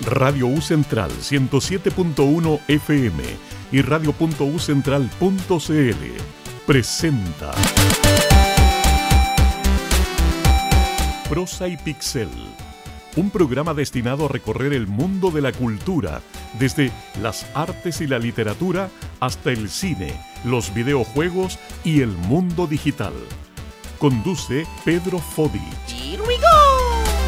Radio U Central 107.1 FM y radio.ucentral.cl presenta Prosa y Pixel, un programa destinado a recorrer el mundo de la cultura, desde las artes y la literatura hasta el cine, los videojuegos y el mundo digital. Conduce Pedro Fodich. Here we go.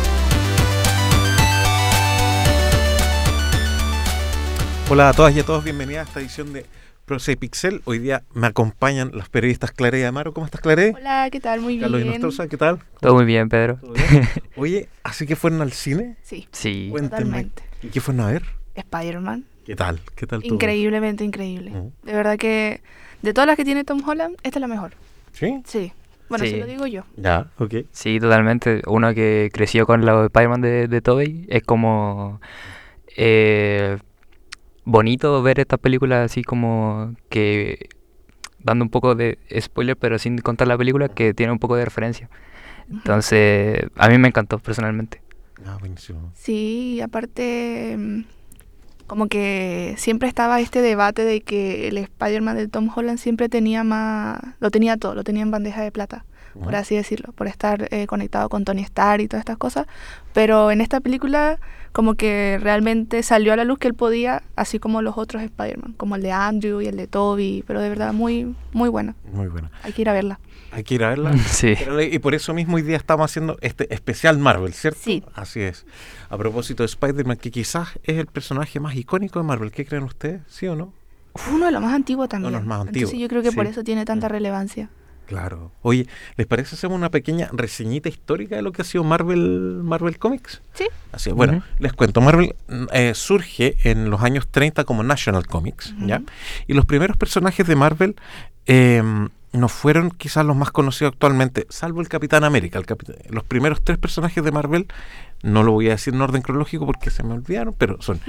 Hola a todas y a todos, bienvenidas a esta edición de Prosa y Pixel. Hoy día me acompañan los periodistas Claré y Amaro. ¿Cómo estás, Claré? Hola, ¿qué tal? Muy Carlos bien. Inostroza, ¿qué tal? Todo muy bien, Pedro. ¿Todo bien? Oye, ¿así que fueron al cine? Sí, Sí. Cuéntenme. totalmente. ¿Y qué fueron a ver? Spider-Man, ¿Qué tal? ¿Qué tal todo? increíblemente increíble. Ujú. De verdad que de todas las que tiene Tom Holland, esta es la mejor. ¿Sí? Sí. Bueno, Sí. se lo digo yo. Ya, ok. Sí, totalmente. Uno que creció con la Spider-Man de Tobey es como bonito ver estas películas así como que dando un poco de spoiler pero sin contar la película, que tiene un poco de referencia. Entonces, a mí me encantó personalmente. Ah, buenísimo. Sí, y aparte, como que siempre estaba este debate de que el Spider-Man de Tom Holland siempre tenía más, lo tenía todo, lo tenía en bandeja de plata, por así decirlo, por estar conectado con Tony Stark y todas estas cosas. Pero en esta película como que realmente salió a la luz que él podía, así como los otros Spider-Man, como el de Andrew y el de Tobey, pero de verdad muy, muy buena. Muy buena. Hay que ir a verla. Hay que ir a verla. Sí. Y por eso mismo hoy día estamos haciendo este especial Marvel, ¿cierto? Sí. Así es. A propósito de Spider-Man, que quizás es el personaje más icónico de Marvel. ¿Qué creen ustedes? ¿Sí o no? Uno de los más antiguos también. Uno de los más antiguos, Entonces yo creo que por sí. eso tiene tanta relevancia. Claro. Oye, ¿les parece hacer una pequeña reseñita histórica de lo que ha sido Marvel Comics? Sí. Así es. Bueno, Ujú. les cuento. Marvel surge en los años 30 como National Comics, ¿ya? Ujú. Y los primeros personajes de Marvel no fueron quizás los más conocidos actualmente, salvo el Capitán América. Los primeros 3 personajes de Marvel, no lo voy a decir en orden cronológico porque se me olvidaron, pero son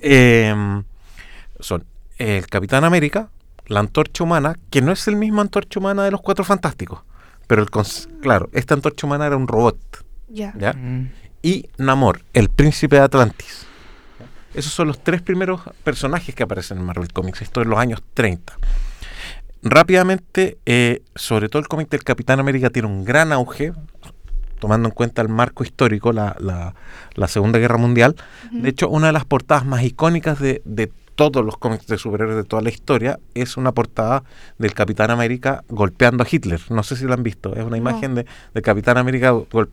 el Capitán América, la Antorcha Humana, que no es el mismo Antorcha Humana de los Cuatro Fantásticos, pero claro, esta Antorcha Humana era un robot, Ya. ¿ya? Mm. Y Namor, el príncipe de Atlantis. Esos son los 3 primeros personajes que aparecen en Marvel Comics. Esto en los años 30. Rápidamente, sobre todo el cómic del Capitán América tiene un gran auge, tomando en cuenta el marco histórico, la Segunda Guerra Mundial. De hecho, una de las portadas más icónicas de todos los cómics de superhéroes de toda la historia es una portada del Capitán América golpeando a Hitler. No sé si la han visto. Es una imagen de Capitán América